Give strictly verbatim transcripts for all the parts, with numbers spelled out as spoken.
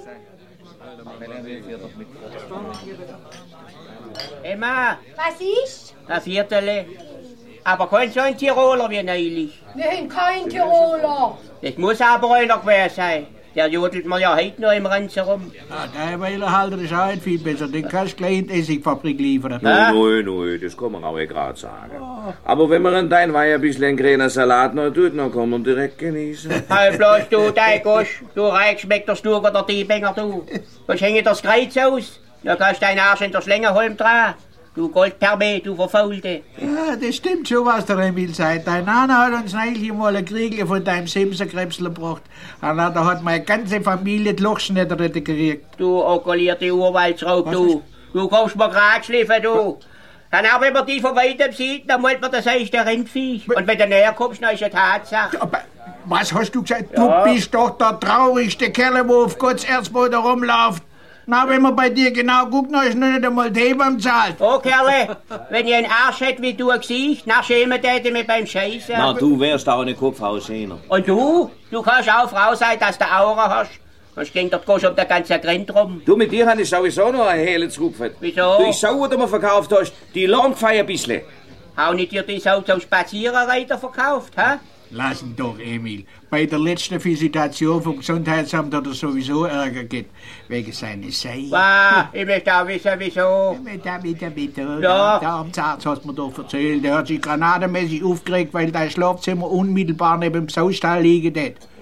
Emma. Was ist? Ein Viertel. Aber kein so ein Tiroler wie neulich. Nein, kein Tiroler. Das muss aber einer gewesen sein. Der jodelt mir ja heute noch im Ranz herum. Ah, der Weilerhalter ist auch nicht viel besser. Den kannst du gleich in die Essigfabrik liefern. Nein, nein, nein, das kann man auch gerade sagen. Oh. Aber wenn man an dein Weih ein bisschen grüner Salat noch tut, dann kann man direkt genießen. Halt bloß du, dein Gosch, du Reichschmeckter Stuger, der Diebinger, du. Was hängt das Kreuz aus? Da kannst du deinen Arsch in der Schlingerholm dran. Du Goldperme, du Verfaulte. Ja, das stimmt schon, was der Emil sagt. Dein Nana hat uns neulich mal ein Kriegel von deinem Simsenkrebsel gebracht. Und da hat meine ganze Familie die Lochschnitter gekriegt. Du okolierte Urwaldsraub, du. Du kommst mir grad schliffen, du. Dann auch wenn man die von weitem sieht, dann wollt man das eigentlich der Rindviech. Und wenn du näher kommst, dann ist eine Tatsache. Aber was hast du gesagt? Ja. Du bist doch der traurigste Kerl, der auf Gottes Erzboden rumläuft. Na, wenn man bei dir genau guckt, dann ist noch nicht einmal die beim Zahlt. Oh, Kerle, wenn ich einen Arsch hätte wie du ein Gesicht, dann schämen täte mich beim Scheißen. Na, du wärst auch eine Kopfhaushähner. Und du? Du kannst auch Frau sein, dass du Aura hast. Sonst ging dort Gosch um den ganzen Grind rum. Du, mit dir habe ich sowieso noch eine Hele zu rupfen. Wieso? Du, die Sau, die du mir verkauft hast, die lernt fein ein bisschen. Hau nicht dir die Sau zum Spazierenreiter verkauft, hä? Lass ihn doch, Emil. Bei der letzten Visitation vom Gesundheitsamt hat er sowieso Ärger gegeben. Wegen seiner Sei. Wow, ich möchte auch wissen, wieso. Bitte, bitte, bitte. Ja. Der Amtsarzt hat mir doch erzählt. Der hat sich granatenmäßig aufgeregt, weil dein Schlafzimmer unmittelbar neben dem Saustall liegt.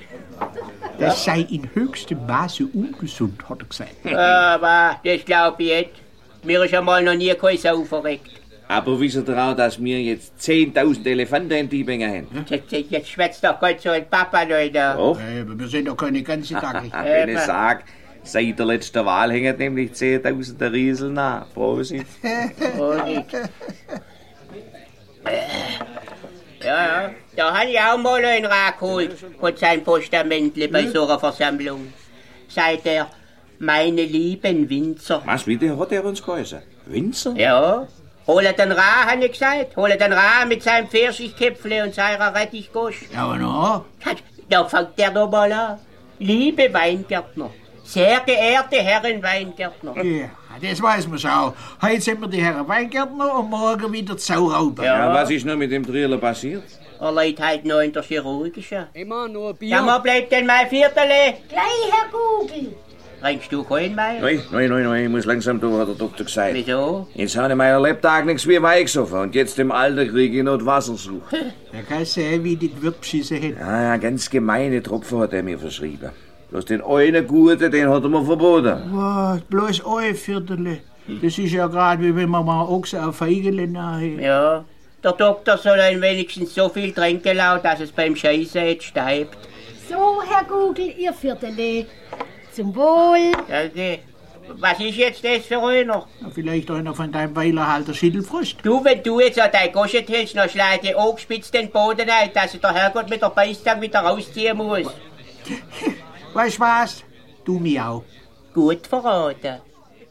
Das sei in höchstem Maße ungesund, hat er gesagt. Aber das glaub ich nicht. Mir ist einmal noch nie kein Sau verreckt. Aber wisst ihr auch, dass wir jetzt zehntausend Elefanten in Diebinger haben? Jetzt, jetzt schwätzt doch Gott so ein Papa, Leute. Doch. Äh, aber wir sind doch keine ganze Dackel. Wenn ich sag, seit der letzten Wahl hängen nämlich zehntausend Riesel nach. Prosit. Prosit. Ja, ja. Da habe ich auch mal einen Rat geholt von seinem Postamentle bei so einer Versammlung. Sagt er, meine lieben Winzer. Was, wie der hat er uns geheißen? Winzer? Ja. Hole den Ra, habe ich gesagt. Hole den Ra mit seinem Pfirsichkäpfle und seiner Rettichgosch. Ja, aber noch? Da fängt der doch mal an. Liebe Weingärtner, sehr geehrte Herren Weingärtner. Ja, das weiß man schon. Heute sind wir die Herren Weingärtner und morgen wieder die Saurauber. Ja. Ja, was ist noch mit dem Driller passiert? Er leid halt noch in der chirurgischen. Immer nur Bier. Ja, wo bleibt denn mein Viertel? Gleich, Herr Gugel. Trinkst du keinen mehr? Nein, nein, nein, nein, ich muss langsam durch, hat der Doktor gesagt. Wieso? Jetzt habe ich meiner Lebtag nichts wie Wein gesoffen und jetzt im Alter kriege ich noch die Wassersucht. Da kannst du sehen, wie die die Wirt beschissen hat. Ja, ja, ganz gemeine Tropfen hat er mir verschrieben. Bloß den einen Guten, den hat er mir verboten. Was? Bloß ein Viertel. Das ist ja gerade wie wenn man mal Ochse auf Feigele nachher. Ja, der Doktor soll ein wenigstens so viel trinken lassen, dass es beim Scheißen jetzt steibt. So, Herr Gugel, Ihr Viertel. Zum Wohl. Danke. Was ist jetzt das für einer? Ja, vielleicht einer von deinem Weilerhalter Schittelfrost. Du, wenn du jetzt an dein Goschen hältst, dann schlägt dir angespitzt den Boden ein, dass sich der Herrgott mit der Beißzange wieder rausziehen muss. Weißt du was? Du mich auch. Gut verraten.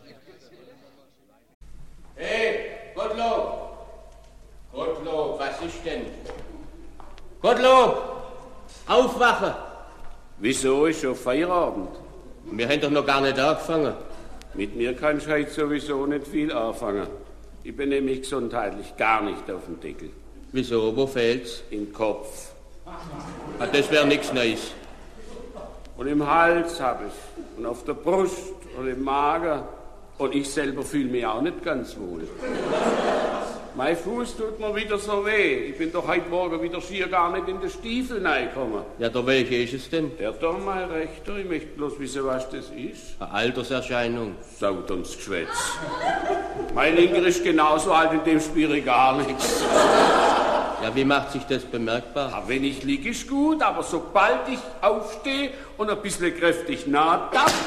Hey, Gottlob! Gottlob, was ist denn? Gottlob! Aufwachen! Wieso ist schon Feierabend? Wir haben doch noch gar nicht angefangen. Mit mir kannst du heute sowieso nicht viel anfangen. Ich bin nämlich gesundheitlich gar nicht auf dem Deckel. Wieso, wo fehlt's? Im Kopf. Ah, das wäre nichts Neues. Und im Hals hab ich. Und auf der Brust und im Magen. Und ich selber fühle mich auch nicht ganz wohl. Mein Fuß tut mir wieder so weh. Ich bin doch heute Morgen wieder schier gar nicht in die Stiefel reingekommen. Ja, der welche ist es denn? Der da, mein Rechter, ich möchte bloß wissen, was das ist. Eine Alterserscheinung. Saut ums Geschwätz. Mein Linker ist genauso alt, in dem spüre ich gar nichts. Ja, wie macht sich das bemerkbar? Ja, wenn ich liege, ist gut, aber sobald ich aufstehe und ein bisschen kräftig nahe